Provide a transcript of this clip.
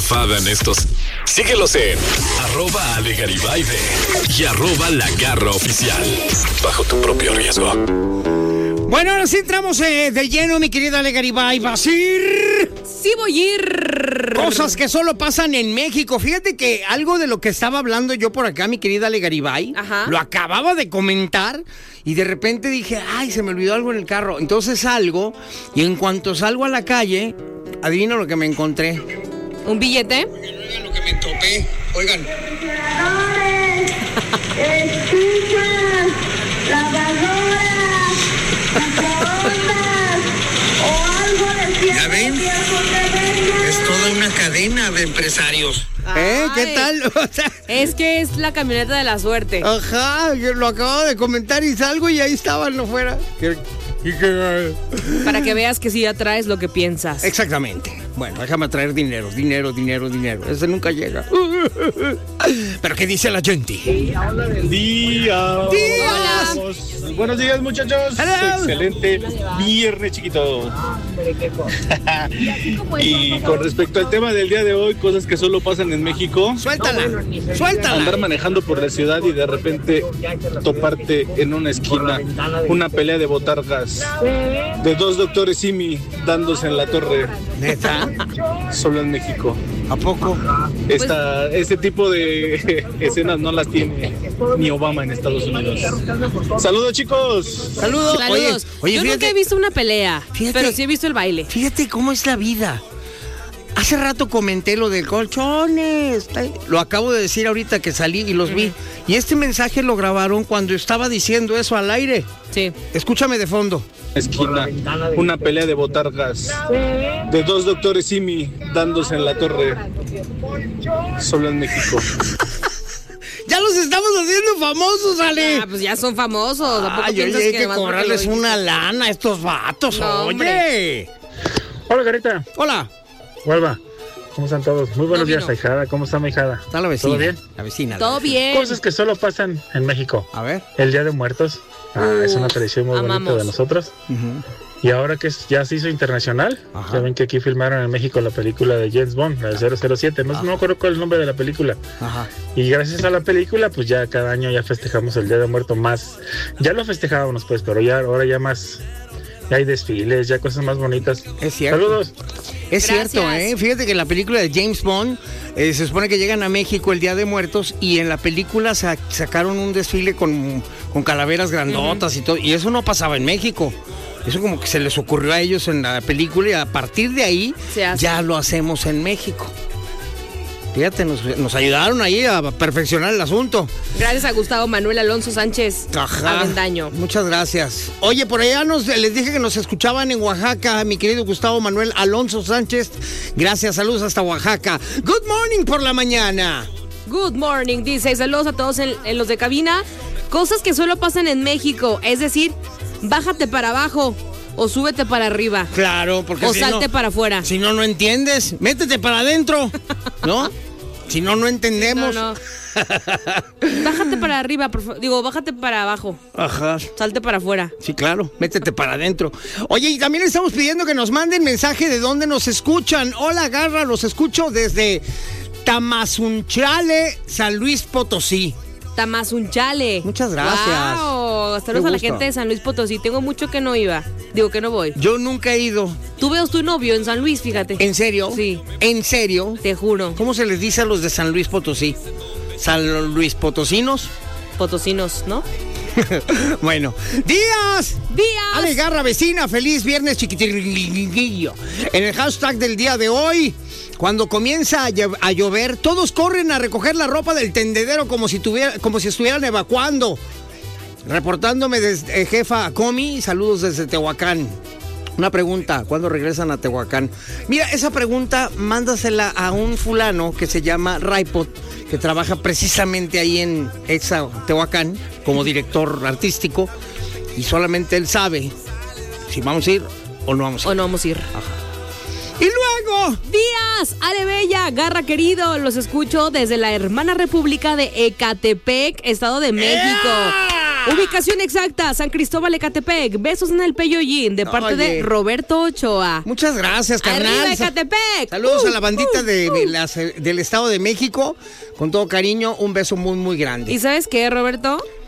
enfada en estos. Síguelos en @AleGaribayde y @LaGarraOficial. Bajo tu propio riesgo. Bueno, ahora sí entramos de lleno, mi querida Ale Garibay. ¿Vas a ir? Sí, voy a ir. Cosas que solo pasan en México. Fíjate que algo de lo que estaba hablando yo por acá, mi querida Ale Garibay, lo acababa de comentar y de repente dije, ay, se me olvidó algo en el carro. Entonces salgo y en cuanto salgo a la calle, adivina lo que me encontré. ¿Un billete? Oigan lo que me topé. Oigan. Escuchas, lavadoras, microondas o algo de ¿Ya ven? Es toda una cadena de empresarios. ¿Qué tal? O sea, es que es la camioneta de la suerte. Ajá, yo lo acabo de comentar y salgo y ahí estaban afuera. Para que veas que sí atraes lo que piensas. Exactamente. Bueno, déjame traer dinero. Ese nunca llega. Pero ¿qué dice la gente? Día. Hola. Buenos días, muchachos. Hello. Excelente viernes, chiquito. Y con respecto al tema del día de hoy, cosas que solo pasan en México. Suéltala. Andar manejando por la ciudad y de repente toparte en una esquina una pelea de botargas de dos doctores Simi dándose en la torre. ¿Neta? Solo en México. ¿A poco? Ese tipo de escenas no las tiene ni Obama en Estados Unidos. Saludos, chicos. Saludos. Oye, yo nunca he visto una pelea, pero sí he visto el baile. Fíjate cómo es la vida. Hace rato comenté lo del colchones. Lo acabo de decir ahorita que salí y los vi. Y este mensaje lo grabaron cuando estaba diciendo eso al aire. Sí. Escúchame de fondo. Esquina, una pelea de botargas de dos doctores Simi dándose en la torre. Solo en México. Ya los estamos haciendo famosos, Ale. Pues ya son famosos. Yo hay que cobrarles una lana a estos vatos, no, oye. Hombre. Hola, Carita. Hola. Huelva. ¿Cómo están todos? Muy buenos días, ahijada. ¿Cómo está mi hijada? Está la vecina. ¿Todo bien? La vecina. Todo bien. Cosas que solo pasan en México. A ver. El Día de Muertos. Es una tradición muy bonita de nosotros. Y ahora que ya se hizo internacional, ya ven que aquí filmaron en México la película de James Bond, la de 007. No me acuerdo cuál es el nombre de la película. Y gracias a la película, pues ya cada año ya festejamos el Día de Muertos más. Ya lo festejábamos, pues, pero ya ahora ya más. Ya hay desfiles, ya cosas más bonitas. Es cierto. Saludos. Es cierto, Fíjate que en la película de James Bond se supone que llegan a México el Día de Muertos y en la película sacaron un desfile con calaveras grandotas y todo. Y eso no pasaba en México. Eso como que se les ocurrió a ellos en la película y a partir de ahí ya lo hacemos en México. Fíjate, nos ayudaron ahí a perfeccionar el asunto. Gracias a Gustavo Manuel Alonso Sánchez Avendaño. Muchas gracias. Oye, por allá les dije que nos escuchaban en Oaxaca, mi querido Gustavo Manuel Alonso Sánchez. Gracias, saludos hasta Oaxaca. Good morning por la mañana. Good morning, dice. Saludos a todos en los de cabina. Cosas que solo pasan en México, es decir, bájate para abajo. O súbete para arriba. Claro, porque o salte para afuera. Si no entiendes, métete para adentro, ¿no? Si no entendemos. No. Bájate para arriba, bájate para abajo. Ajá. Salte para afuera. Sí, claro, métete para adentro. Oye, y también estamos pidiendo que nos manden mensaje de dónde nos escuchan. Hola, Garra, los escucho desde Tamazunchale, San Luis Potosí. Tamazunchale. Muchas gracias. Wow. Saludos a la gente de San Luis Potosí. Tengo mucho que no iba. Que no voy. Yo nunca he ido. Tú ves tu novio en San Luis, fíjate. ¿En serio? Sí. ¿En serio? Te juro. ¿Cómo se les dice a los de San Luis Potosí? ¿San Luis Potosinos? Potosinos, ¿no? Bueno, ¡días! Ale Garra, vecina, feliz viernes chiquitillo. En el hashtag del día de hoy, cuando comienza a llover, todos corren a recoger la ropa del tendedero como si estuvieran evacuando. Reportándome desde jefa Comi, saludos desde Tehuacán. Una pregunta, ¿cuándo regresan a Tehuacán? Mira, esa pregunta mándasela a un fulano que se llama Raipot, que trabaja precisamente ahí en Exa Tehuacán como director artístico, y solamente él sabe si vamos a ir o no vamos a ir. O no vamos a ir. Ajá. Y luego, días, Ale Bella, Garra querido, los escucho desde la hermana república de Ecatepec, Estado de México. Ubicación exacta, San Cristóbal Ecatepec. Besos en el Peyollín, de parte de Roberto Ochoa. Muchas gracias, carnal. ¡Arriba Ecatepec! Saludos a la bandita del Estado de México. Con todo cariño, un beso muy, muy grande. ¿Y sabes qué, Roberto?